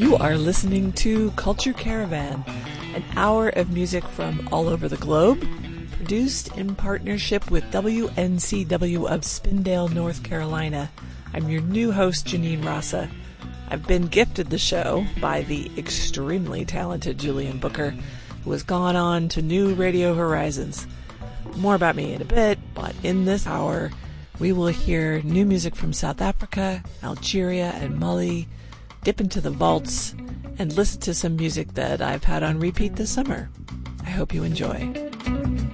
You are listening to Culture Caravan, an hour of music from all over the globe, produced in partnership with WNCW of Spindale, North Carolina. I'm your new host, Janine Rasa. I've been gifted the show by the extremely talented Julian Booker, who has gone on to new radio horizons. More about me in a bit, but in this hour, we will hear new music from South Africa, Algeria, and Mali, dip into the vaults, and listen to some music that I've had on repeat this summer. I hope you enjoy.